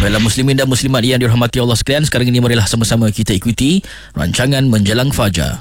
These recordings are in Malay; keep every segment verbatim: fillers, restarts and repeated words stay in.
Baiklah muslimin dan muslimat yang dirahmati Allah sekalian, sekarang ini marilah sama-sama kita ikuti rancangan Menjelang Fajar.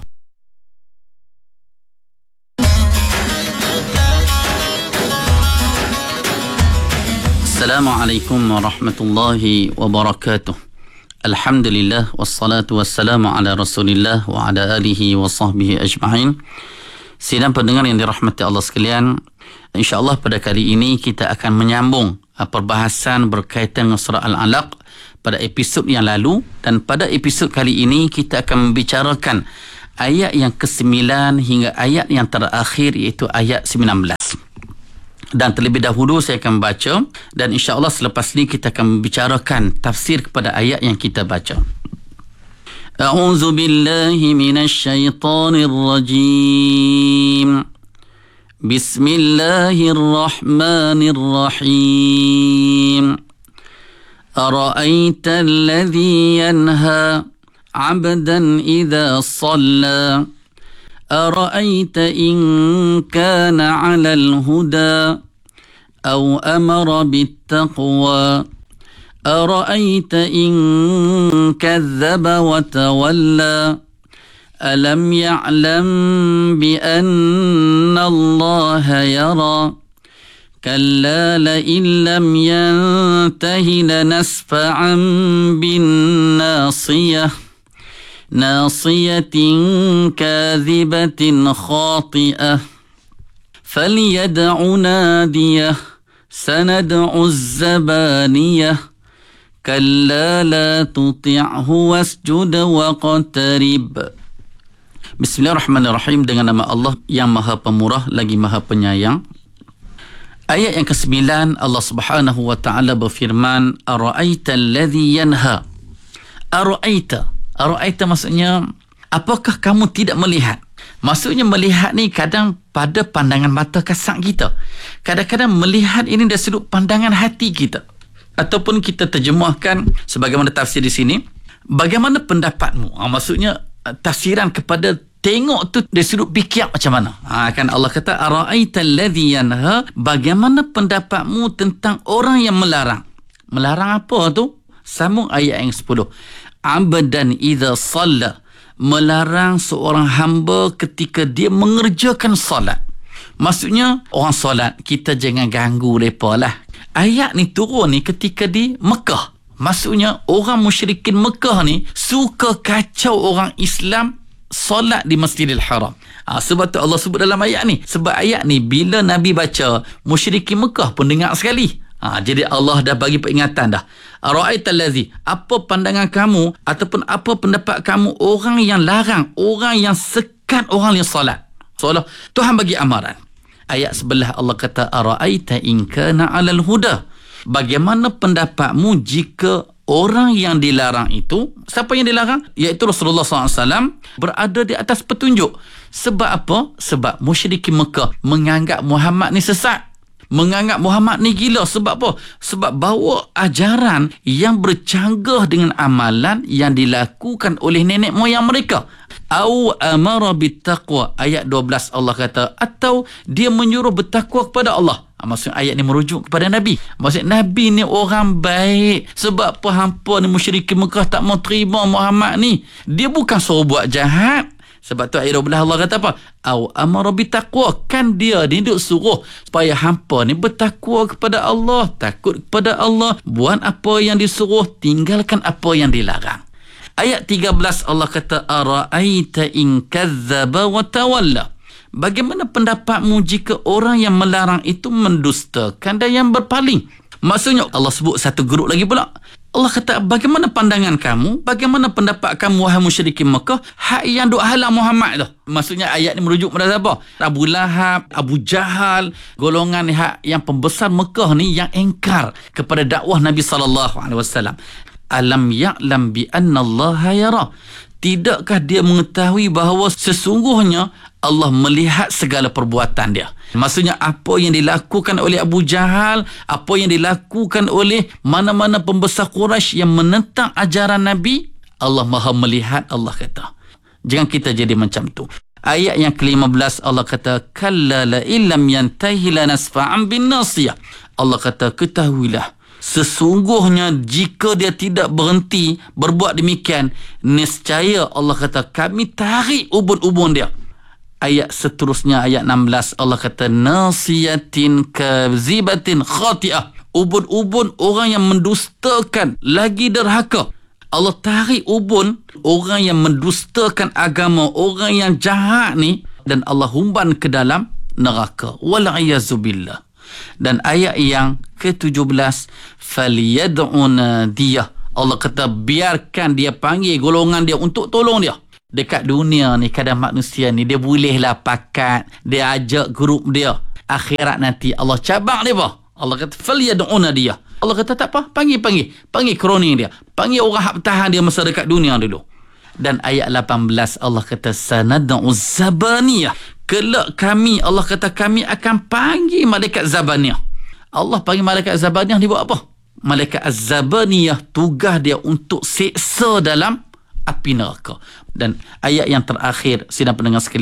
Assalamualaikum warahmatullahi wabarakatuh. Alhamdulillah wassalatu wassalamu ala Rasulillah wa ala alihi wa sahbihi ajma'in. Sidang pendengar yang dirahmati Allah sekalian, insya-Allah pada kali ini kita akan menyambung perbahasan berkaitan dengan surah Al-Alaq pada episod yang lalu, dan pada episod kali ini kita akan membicarakan ayat yang kesembilan hingga ayat yang terakhir, iaitu ayat sembilan belas. Dan terlebih dahulu saya akan baca, dan insya-Allah selepas ini kita akan membicarakan tafsir kepada ayat yang kita baca. A'udzu billahi minasy syaithanir rajim. Bismillahirrahmanirrahim. Ara'aita alladhi yanha 'abdan idza shalla. أرأيت إن كان على الهدى أو أمر بالتقوى أرأيت إن كذب وتولى ألم يعلم بأن الله يرى كلا لئن لم ينته لنسفعا بالناصية ناصية كاذبة خاطئة فليدع ناديه سندع الزبانية كلا لا تطعه واسجد واقترب. Bismillahirrahmanirrahim. Dengan nama Allah yang Maha Pemurah lagi Maha Penyayang. Ayat yang kesembilan, Allah Subhanahu wa taala berfirman, Ara'aita alladhi yanha. Ara'aita Ar-ra'aita maksudnya, apakah kamu tidak melihat? Maksudnya melihat ni kadang pada pandangan mata kasar kita. Kadang-kadang melihat ini dari sudut pandangan hati kita. Ataupun kita terjemahkan sebagaimana tafsir di sini, bagaimana pendapatmu? Ha, maksudnya tafsiran kepada tengok tu dari sudut fikir macam mana. Ha, kan Allah kata, Ar-ra'aita alladhi yanha, bagaimana pendapatmu tentang orang yang melarang? Melarang apa tu? Sambung ayat yang sepuluh. Abdan idza shalla, melarang seorang hamba ketika dia mengerjakan solat. Maksudnya orang solat, kita jangan ganggu mereka lah. Ayat ni turun ni ketika di Mekah. Maksudnya orang musyrikin Mekah ni suka kacau orang Islam solat di Masjidil Haram. Ha, sebab tu Allah sebut dalam ayat ni. Sebab ayat ni bila Nabi baca, musyrikin Mekah pun dengar sekali. Ha, jadi Allah dah bagi peringatan dah. Ara'aita allazi, apa pandangan kamu ataupun apa pendapat kamu orang yang larang, orang yang sekat orang yang solat. Soalah Tuhan bagi amaran. Ayat sebelah Allah kata, Ara'aita in kana 'alal huda. Bagaimana pendapatmu jika orang yang dilarang itu, siapa yang dilarang? Iaitu Rasulullah sallallahu alaihi wasallam, berada di atas petunjuk. Sebab apa? Sebab musyrikin Mekah menganggap Muhammad ni sesat, menganggap Muhammad ni gila. Sebab apa? Sebab bawa ajaran yang bercanggah dengan amalan yang dilakukan oleh nenek moyang mereka. Au amara bittaqwa. Ayat dua belas Allah kata, atau dia menyuruh bertakwa kepada Allah. Maksud ayat ni merujuk kepada Nabi. Maksud Nabi ni orang baik. Sebab apa hampa ni musyrikin Mekah tak mau terima Muhammad ni? Dia bukan suruh buat jahat. Sebab tu ayat dua belas Allah kata apa? Au amara bitaqwa. Kan dia ni duk suruh supaya hampa ni bertakwa kepada Allah, takut kepada Allah, buat apa yang disuruh, tinggalkan apa yang dilarang. Ayat tiga belas Allah kata, Ara'aita in kazzaba wa tawalla. Bagaimana pendapatmu jika orang yang melarang itu mendustakan dan yang berpaling? Maksudnya Allah sebut satu grup lagi pula. Allah kata, bagaimana pandangan kamu? Bagaimana pendapat kamu, wahai musyrikin Mekah, hak yang duk halang Muhammad tu? Maksudnya ayat ni merujuk kepada siapa? Abu Lahab, Abu Jahal, golongan hak yang pembesar Mekah ni yang engkar kepada dakwah Nabi sallallahu alaihi wasallam. Alam ya'lam bi anna Allah yara. Tidakkah dia mengetahui bahawa sesungguhnya Allah melihat segala perbuatan dia? Maksudnya apa yang dilakukan oleh Abu Jahal, apa yang dilakukan oleh mana-mana pembesar Quraisy yang menentang ajaran Nabi, Allah Maha melihat, Allah kata. Jangan kita jadi macam tu. Ayat yang kelima belas Allah kata, kalla la illam yantahi lanasfa'an bin nasiyah. Allah kata, ketahuilah Sesungguhnya jika dia tidak berhenti berbuat demikian, nescaya Allah kata kami tarik ubun-ubun dia. Ayat seterusnya, ayat enam belas, Allah kata nasiyatin kazibatin khati'ah. Ubun-ubun orang yang mendustakan, lagi derhaka. Allah tarik ubun orang yang mendustakan agama, orang yang jahat ni, dan Allah humban ke dalam neraka. Wal'iyazubillah. Dan ayat yang ke tujuh belas, faliyad'una dia. Allah kata biarkan dia panggil golongan dia untuk tolong dia. Dekat dunia ni, kadang manusia ni dia bolehlah pakat, dia ajak grup dia. Akhirat nanti Allah cabang dia apa? Allah kata faliyad'una dia. Allah kata tak apa, panggil panggil, panggil kroni dia, panggil orang hak bertahan dia masa dekat dunia dulu. Dan ayat lapan belas Allah kata sanad'u zabaniyah. Kelak kami, Allah kata kami akan panggil malaikat Zabaniyah. Allah panggil malaikat Zabaniyah dia buat apa? Malaikat Az-Zabaniyah tugas dia untuk seksa dalam api neraka. Dan ayat yang terakhir, sidang pendengar sekalian,